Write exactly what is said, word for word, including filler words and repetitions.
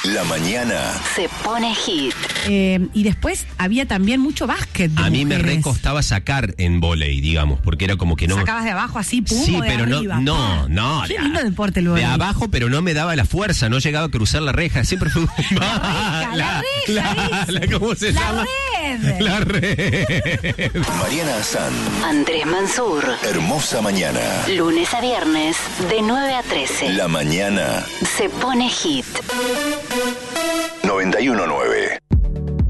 La mañana se pone hit. Eh, y después había también mucho básquet de A mí me mujeres. recostaba sacar en vóley, digamos, porque era como que no... ¿Sacabas de abajo así, pum, Sí, o de pero no, arriba? no, no. Qué de- lindo deporte el De vóley. abajo, pero no me daba la fuerza, no llegaba a cruzar la reja, siempre fue... La reja, la reja, la- dice. la- ¿Cómo se La llama? red. La red. Mariana Azán. Andrés Mansur. Hermosa mañana. Lunes a viernes, de nueve a trece. La mañana Se pone hit. noventa y uno nueve.